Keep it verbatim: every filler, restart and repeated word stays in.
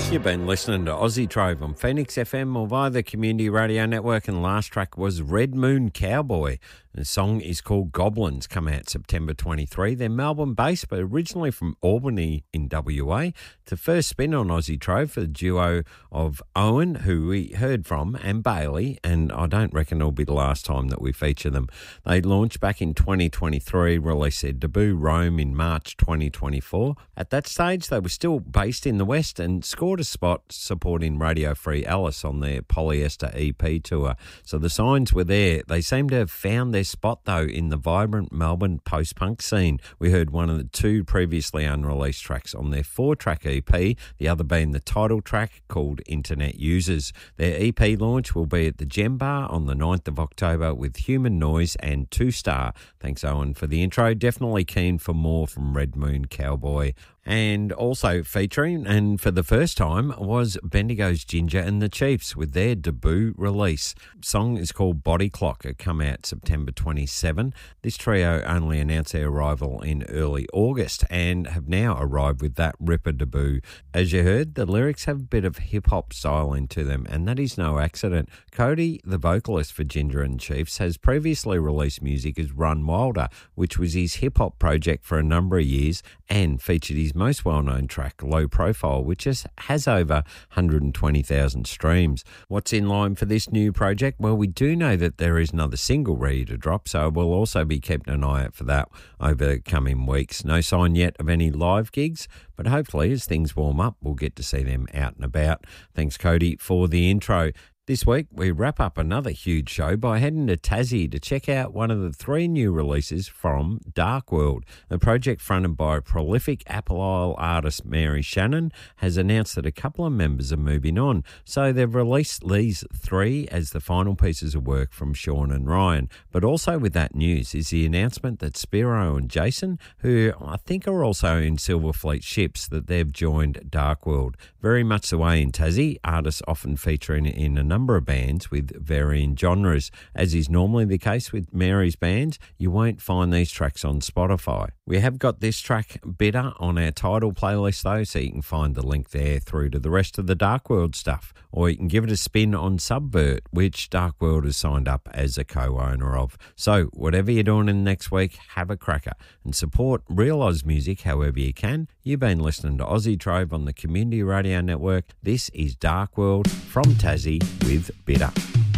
You've been listening to Aussie Trove on Phoenix F M or via the Community Radio Network, and the last track was Red Moon Cowboy. The song is called Goblins, come out September twenty-third. They're Melbourne-based, but originally from Albany in W A. It's the first spin on Aussie Trove for the duo of Owen, who we heard from, and Bailey, and I don't reckon it'll be the last time that we feature them. They launched back in twenty twenty-three, released their debut Rome in March twenty twenty-four. At that stage, they were still based in the West and scored a spot supporting Radio Free Alice on their Polyester E P tour. So the signs were there. They seem to have found their spot, though, in the vibrant Melbourne post-punk scene. We heard one of the two previously unreleased tracks on their four-track E P, the other being the title track called Internet Users. Their E P launch will be at the Gem Bar on the ninth of October with Human Noise and Two Star. Thanks, Owen, for the intro. Definitely keen for more from Red Moon Cowboy. And also featuring, and for the first time, was Bendigo's Ginger and the Chiefs with their debut release. The song is called Body Clock. It come out September twenty-seventh. This trio only announced their arrival in early August and have now arrived with that ripper debut. As you heard, the lyrics have a bit of hip-hop style into them, and that is no accident. Cody, the vocalist for Ginger and Chiefs, has previously released music as Run Wilder, which was his hip-hop project for a number of years and featured his most well-known track, Low Profile, which is, has over one hundred twenty thousand streams. What's in line for this new project? Well, we do know that there is another single ready to drop, so we'll also be keeping an eye out for that over the coming weeks. No sign yet of any live gigs, but hopefully as things warm up, we'll get to see them out and about. Thanks, Cody, for the intro. This week, we wrap up another huge show by heading to Tassie to check out one of the three new releases from Dark World. The project, fronted by prolific Apple Isle artist Mary Shannon, has announced that a couple of members are moving on. So they've released these three as the final pieces of work from Sean and Ryan. But also with that news is the announcement that Spiro and Jason, who I think are also in Silverfleet Ships, that they've joined Dark World. Very much the way in Tassie, artists often featuring in a number number of bands with varying genres. As is normally the case with Mary's bands, you won't find these tracks on Spotify. We have got this track, Bitter, on our title playlist though, so you can find the link there through to the rest of the Dark World stuff. Or you can give it a spin on Subvert, which Dark World has signed up as a co-owner of. So whatever you're doing in the next week, have a cracker and support real Oz music however you can. You've been listening to Aussie Trove on the Community Radio Network. This is Dark World from Tassie with Bitter.